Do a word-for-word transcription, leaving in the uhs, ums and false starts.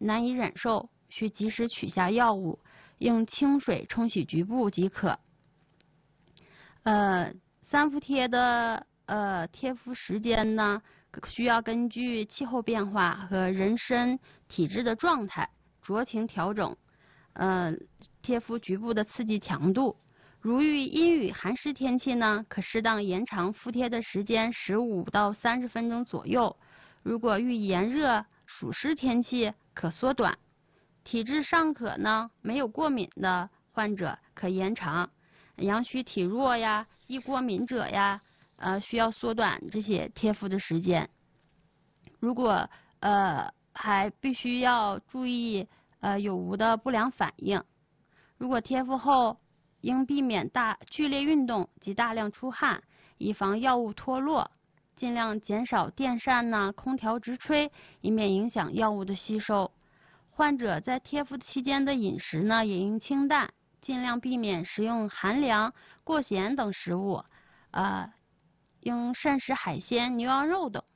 难以忍受，需及时取下药物，用清水冲洗局部即可。呃，三伏贴的呃贴敷时间呢，需要根据气候变化和人身体质的状态酌情调整。呃，贴敷局部的刺激强度。如遇阴雨寒湿天气呢，可适当延长敷贴的时间十五到三十分钟左右。如果遇炎热暑湿天气，可缩短。体质尚可呢，没有过敏的患者可延长。阳虚体弱呀、易过敏者呀，呃，需要缩短这些贴敷的时间。如果呃还必须要注意呃有无的不良反应。如果贴敷后，应避免大剧烈运动及大量出汗，以防药物脱落。尽量减少电扇呐、空调直吹，以免影响药物的吸收。患者在贴敷期间的饮食呢，也应清淡，尽量避免食用寒凉、过咸等食物，呃，应慎食海鲜、牛羊肉等。